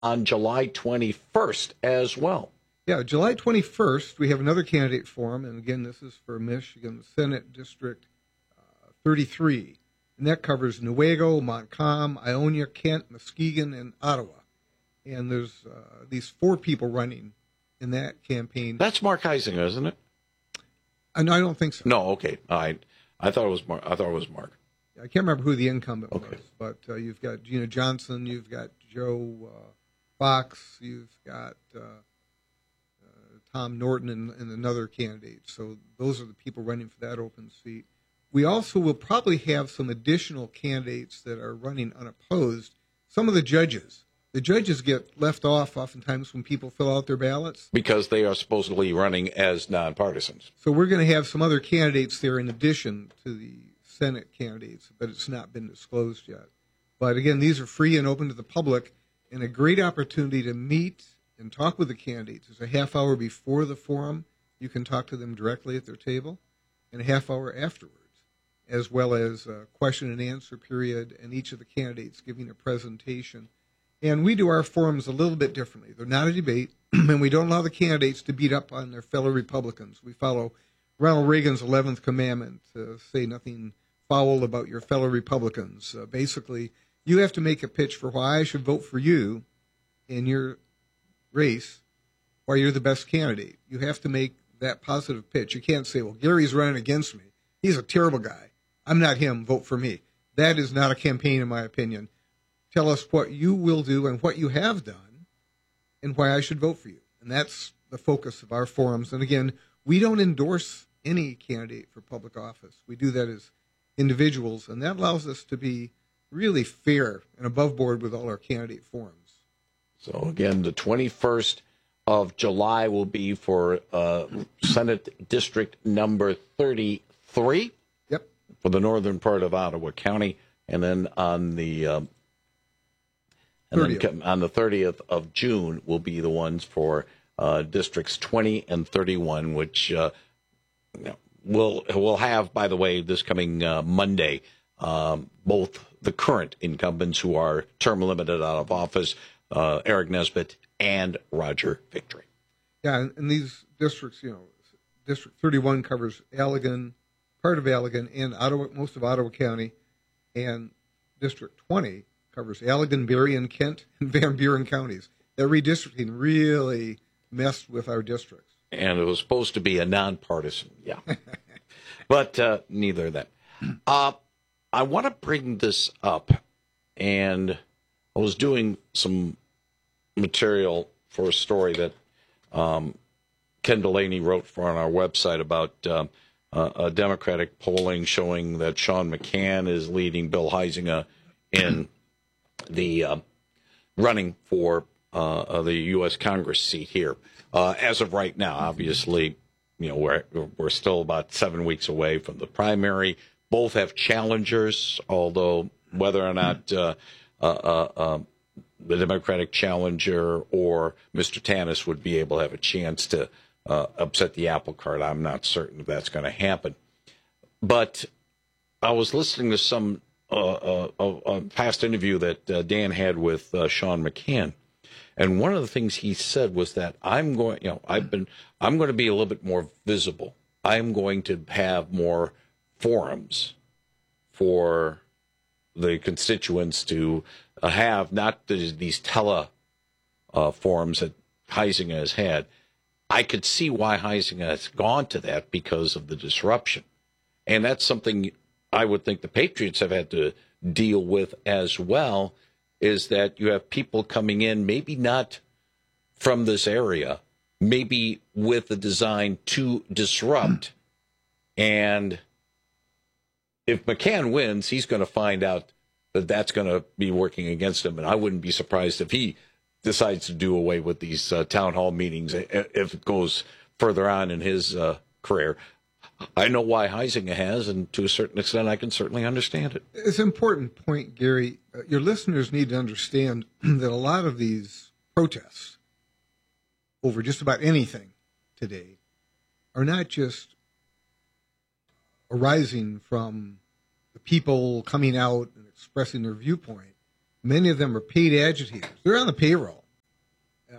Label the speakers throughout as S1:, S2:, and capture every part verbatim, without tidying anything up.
S1: on July twenty-first as well.
S2: Yeah, July twenty-first, we have another candidate forum, and again, this is for Michigan Senate District uh, thirty-three, and that covers Newaygo, Montcalm, Ionia, Kent, Muskegon, and Ottawa. And there's uh, these four people running in that campaign.
S1: That's Mark Huizenga, isn't it?
S2: Uh, no, I don't think so.
S1: No, okay. I I thought it was Mark. I thought it was Mark.
S2: I can't remember who the incumbent
S1: okay.
S2: was, but uh, you've got Gina Johnson, you've got Joe uh, Fox, you've got uh, uh, Tom Norton, and, and another candidate. So those are the people running for that open seat. We also will probably have some additional candidates that are running unopposed. Some of the judges. The judges get left off oftentimes when people fill out their ballots.
S1: Because they are supposedly running as nonpartisans.
S2: So we're going to have some other candidates there in addition to the Senate candidates, but it's not been disclosed yet. But again, these are free and open to the public, and a great opportunity to meet and talk with the candidates. There's a half hour before the forum. You can talk to them directly at their table, and a half hour afterwards, as well as a question and answer period, and each of the candidates giving a presentation. And we do our forums a little bit differently. They're not a debate, and we don't allow the candidates to beat up on their fellow Republicans. We follow Ronald Reagan's eleventh commandment, to say nothing foul about your fellow Republicans. Uh, basically, you have to make a pitch for why I should vote for you in your race, why you're the best candidate. You have to make that positive pitch. You can't say, well, Gary's running against me. He's a terrible guy. I'm not him. Vote for me. That is not a campaign, in my opinion. Tell us what you will do and what you have done and why I should vote for you. And that's the focus of our forums. And again, we don't endorse any candidate for public office. We do that as individuals, and that allows us to be really fair and above board with all our candidate forums.
S1: So again, the twenty-first of July will be for uh, Senate District number thirty-three.
S2: Yep.
S1: For the northern part of Ottawa County. And then on the... Um, And then on the thirtieth of June will be the ones for uh, districts twenty and thirty-one, which uh, you know, we'll, we'll have, by the way, this coming uh, Monday, um, both the current incumbents who are term limited out of office, uh, Eric Nesbitt and Roger Victory.
S2: Yeah, and, and these districts, you know, District thirty-one covers Allegan, part of Allegan, and Ottawa, most of Ottawa County, and District twenty covers Allegan, Berrien, Kent, and Van Buren counties. That redistricting really messed with our districts.
S1: And it was supposed to be a nonpartisan, yeah. But uh, neither of that. Uh, I want to bring this up, and I was doing some material for a story that um, Ken Delaney wrote for on our website about uh, uh, a Democratic polling showing that Sean McCann is leading Bill Huizenga in the uh, running for uh, the U S Congress seat here. Uh, as of right now, obviously, you know, we're we're still about seven weeks away from the primary. Both have challengers, although whether or not uh, uh, uh, uh, the Democratic challenger or Mister Tanis would be able to have a chance to uh, upset the apple cart, I'm not certain if that's going to happen. But I was listening to some Uh, a, a past interview that uh, Dan had with uh, Sean McCann, and one of the things he said was that I'm going, you know, I've been, I'm going to be a little bit more visible. I'm going to have more forums for the constituents to uh, have, not the, these tele uh, forums that Huizenga has had. I could see why Huizenga has gone to that because of the disruption, and that's something I would think the Patriots have had to deal with as well, is that you have people coming in, maybe not from this area, maybe with a design to disrupt. And if McCann wins, he's going to find out that that's going to be working against him. And I wouldn't be surprised if he decides to do away with these uh, town hall meetings if it goes further on in his uh, career. I know why Huizenga has, and to a certain extent, I can certainly understand it.
S2: It's an important point, Gary. Uh, your listeners need to understand that a lot of these protests over just about anything today are not just arising from the people coming out and expressing their viewpoint. Many of them are paid agitators. They're on the payroll.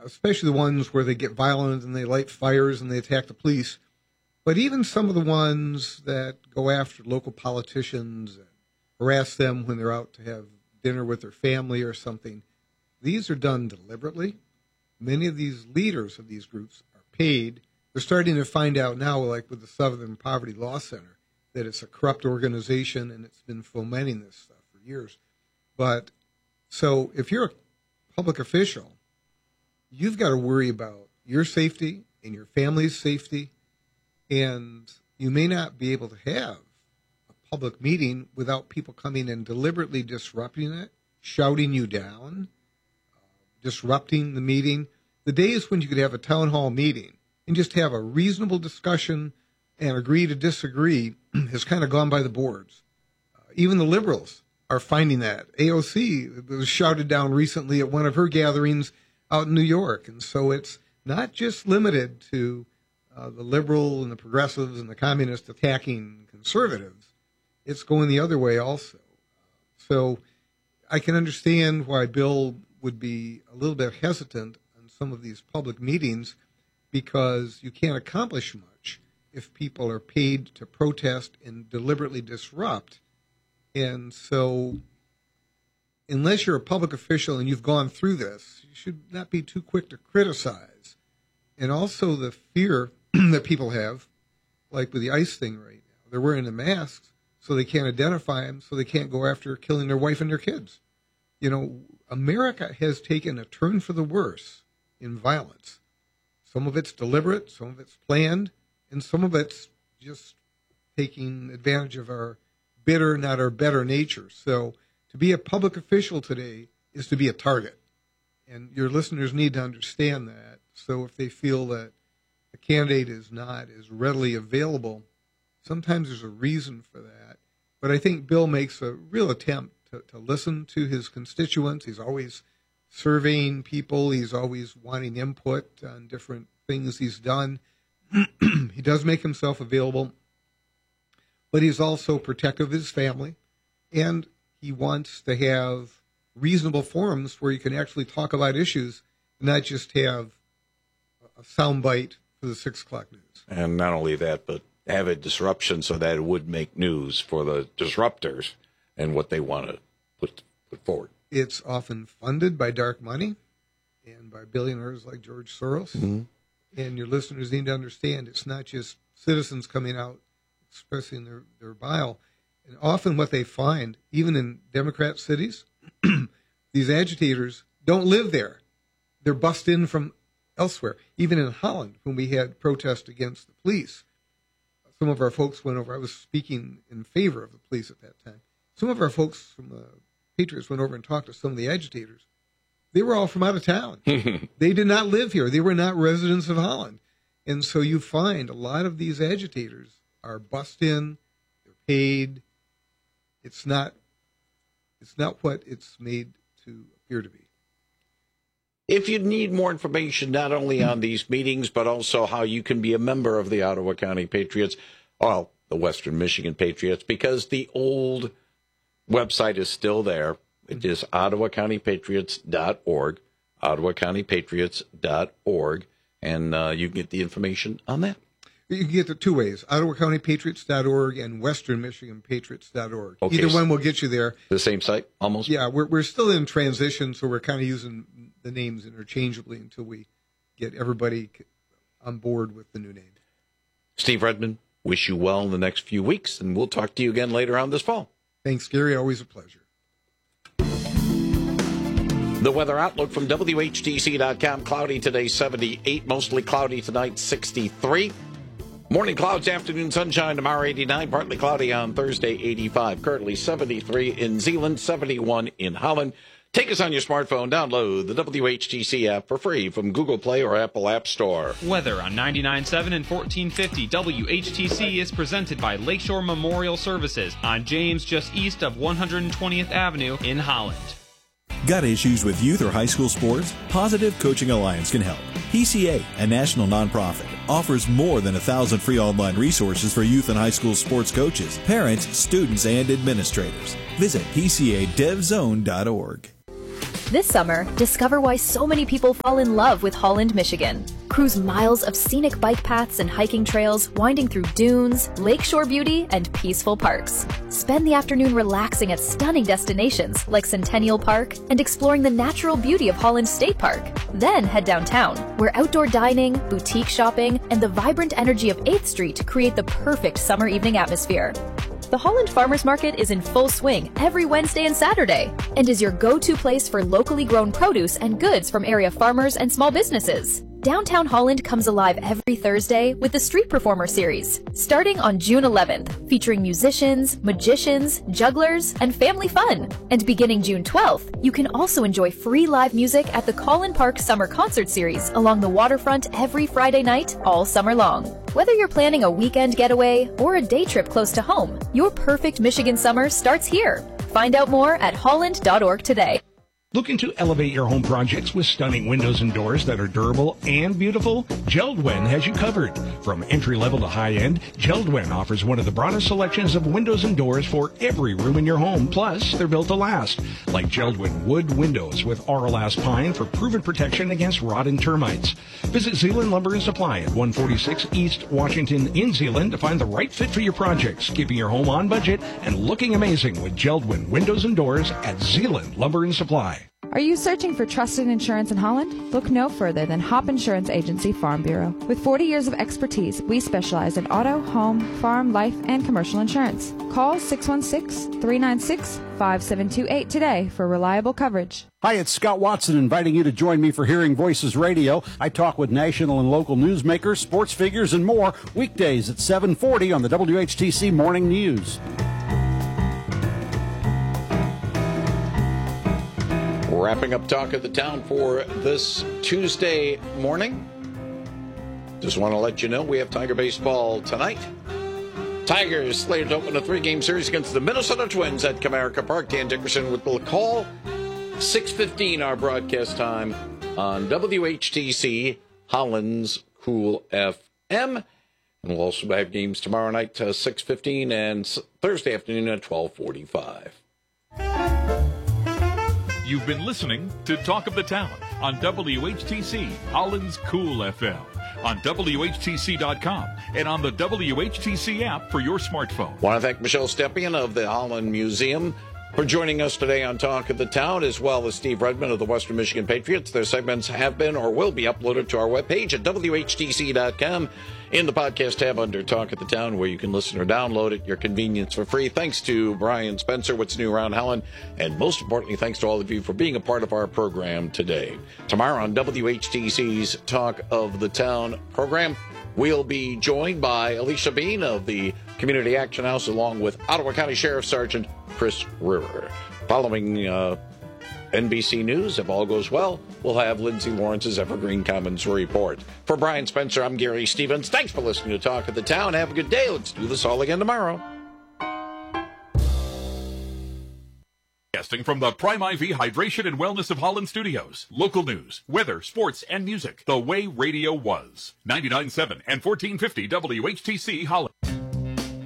S2: especially the ones where they get violent and they light fires and they attack the police. But even some of the ones that go after local politicians and harass them when they're out to have dinner with their family or something, these are done deliberately. Many of these leaders of these groups are paid. They're starting to find out now, like with the Southern Poverty Law Center, that it's a corrupt organization and it's been fomenting this stuff for years. But so if you're a public official, you've got to worry about your safety and your family's safety, and you may not be able to have a public meeting without people coming and deliberately disrupting it, shouting you down, uh, disrupting the meeting. The days when you could have a town hall meeting and just have a reasonable discussion and agree to disagree has kind of gone by the boards. Uh, even the liberals are finding that. A O C was shouted down recently at one of her gatherings out in New York. And so it's not just limited to uh, the liberal and the progressives and the communists attacking conservatives. It's going the other way also. So I can understand why Bill would be a little bit hesitant on some of these public meetings, because you can't accomplish much if people are paid to protest and deliberately disrupt. And so unless you're a public official and you've gone through this, you should not be too quick to criticize. And also the fear that people have, like with the ICE thing right now, they're wearing the masks so they can't identify them, so they can't go after killing their wife and their kids. You know, America has taken a turn for the worse in violence. Some of it's deliberate, some of it's planned, and some of it's just taking advantage of our bitter, not our better nature. So to be a public official today is to be a target. And your listeners need to understand that. So if they feel that a candidate is not as readily available, sometimes there's a reason for that. But I think Bill makes a real attempt to, to listen to his constituents. He's always surveying people. He's always wanting input on different things he's done. He does make himself available, but he's also protective of his family, and he wants to have reasonable forums where you can actually talk about issues, and not just have a soundbite for the six o'clock news.
S1: And not only that, but have a disruption so that it would make news for the disruptors and what they want to put put forward.
S2: It's often funded by dark money and by billionaires like George Soros. Mm-hmm. And your listeners need to understand it's not just citizens coming out expressing their, their bile. And often what they find, even in Democrat cities, these agitators don't live there. They're bussed in from elsewhere. Even in Holland, when we had protests against the police, some of our folks went over. I was speaking in favor of the police at that time. Some of our folks from the Patriots went over and talked to some of the agitators. They were all from out of town. They did not live here. They were not residents of Holland. And so you find a lot of these agitators are bussed in, they're paid. It's not, it's not what it's made to appear to be.
S1: If you need more information, not only on these meetings, but also how you can be a member of the Ottawa County Patriots, well, the Western Michigan Patriots, because the old website is still there. It is ottawa county patriots dot org, ottawa county patriots dot org, and uh, you can get the information on that.
S2: You can get it two ways, ottawa county patriots dot org and western michigan patriots dot org.
S1: Okay,
S2: Either
S1: so
S2: one will get you there.
S1: The same site, almost?
S2: Yeah, we're we're still in transition, so we're kind of using the names interchangeably until we get everybody on board with the new name.
S1: Steve Redmond, wish you well in the next few weeks, and we'll talk to you again later on this fall.
S2: Thanks, Gary. Always a pleasure.
S1: The weather outlook from W H T C dot com. Cloudy today, seventy-eight. Mostly cloudy tonight, sixty-three. Morning clouds, afternoon sunshine tomorrow, eighty-nine. Partly cloudy on Thursday, eighty-five. Currently seventy-three in Zeeland, seventy-one in Holland. Take us on your smartphone. Download the W H T C app for free from Google Play or Apple App Store.
S3: Weather on ninety-nine point seven and fourteen fifty W H T C is presented by Lakeshore Memorial Services on James, just east of one hundred twentieth Avenue in Holland.
S4: Got issues with youth or high school sports? Positive Coaching Alliance can help. P C A, a national nonprofit, offers more than a thousand free online resources for youth and high school sports coaches, parents, students, and administrators. Visit P C A dev zone dot org.
S5: This summer, discover why so many people fall in love with Holland, Michigan. Cruise miles of scenic bike paths and hiking trails winding through dunes, lakeshore beauty, and peaceful parks. Spend the afternoon relaxing at stunning destinations like Centennial Park and exploring the natural beauty of Holland State Park. Then head downtown, where outdoor dining, boutique shopping, and the vibrant energy of eighth Street create the perfect summer evening atmosphere. The Holland Farmers Market is in full swing every Wednesday and Saturday and is your go-to place for locally grown produce and goods from area farmers and small businesses. Downtown Holland comes alive every Thursday with the Street Performer Series, starting on June eleventh, featuring musicians, magicians, jugglers, and family fun. And beginning June twelfth, you can also enjoy free live music at the Collin Park Summer Concert Series along the waterfront every Friday night all summer long. Whether you're planning a weekend getaway or a day trip close to home, your perfect Michigan summer starts here. Find out more at holland dot org today.
S6: Looking to elevate your home projects with stunning windows and doors that are durable and beautiful? Jeld-Wen has you covered. From entry-level to high-end, Jeld-Wen offers one of the broadest selections of windows and doors for every room in your home. Plus, they're built to last. Like Jeld-Wen wood windows with Auralast pine for proven protection against rot and termites. Visit Zeeland Lumber and Supply at one forty-six East Washington in Zeeland to find the right fit for your projects, keeping your home on budget and looking amazing with Jeld-Wen windows and doors at Zeeland Lumber and Supply.
S7: Are you searching for trusted insurance in Holland? Look no further than Hop Insurance Agency Farm Bureau. With forty years of expertise, we specialize in auto, home, farm, life, and commercial insurance. Call six one six, three nine six, five seven two eight today for reliable coverage.
S8: Hi, it's Scott Watson inviting you to join me for Hearing Voices Radio. I talk with national and local newsmakers, sports figures, and more weekdays at seven forty on the W H T C Morning News.
S1: Wrapping up Talk of the Town for this Tuesday morning. Just want to let you know we have Tiger baseball tonight. Tigers slated to open a three-game series against the Minnesota Twins at Comerica Park. Dan Dickerson with the call. six fifteen our broadcast time on W H T C, Holland's Cool F M. And we'll also have games tomorrow night to six fifteen and Thursday afternoon at twelve forty-five.
S9: You've been listening to Talk of the Town on W H T C, Holland's Cool F M, on W H T C dot com, and on the W H T C app for your smartphone.
S1: Want to thank Michelle Stepien of the Holland Museum for joining us today on Talk of the Town, as well as Steve Redmond of the Western Michigan Patriots. Their segments have been or will be uploaded to our webpage at W H T C dot com in the podcast tab under Talk of the Town, where you can listen or download at your convenience for free. Thanks to Brian Spencer, What's New Around Holland, and most importantly, thanks to all of you for being a part of our program today. Tomorrow on W H T C's Talk of the Town program, we'll be joined by Alicia Bean of the Community Action House, along with Ottawa County Sheriff Sergeant Chris River. Following uh, N B C News, if all goes well, we'll have Lindsay Lawrence's Evergreen Commons report. For Brian Spencer, I'm Gary Stevens. Thanks for listening to Talk of the Town. Have a good day. Let's do this all again tomorrow.
S9: Broadcasting from the Prime I V Hydration and Wellness of Holland Studios. Local news, weather, sports, and music. The way radio was. ninety-nine point seven and fourteen fifty W H T C Holland.